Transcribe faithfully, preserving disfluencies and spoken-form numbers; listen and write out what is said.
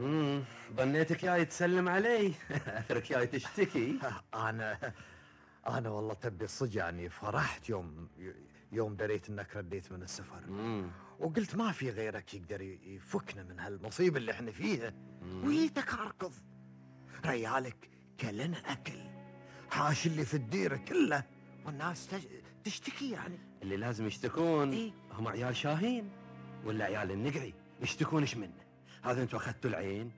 امم ظنيتك جاي تسلم علي. اثرك جاي تشتكي. انا انا والله تبي صدق يعني فرحت يوم يوم دريت انك رديت من السفر. مم. وقلت ما في غيرك يقدر يفكنا من هالمصيبة اللي احنا فيها. ويتك اركض ريالك كلنا اكل، حاش اللي في الديرة كله والناس تج... تشتكي يعني. اللي لازم يشتكون إيه؟ هم عيال شاهين ولا عيال النقعي. يشتكون ايش منه؟ هذا انتوا اخذتوا العين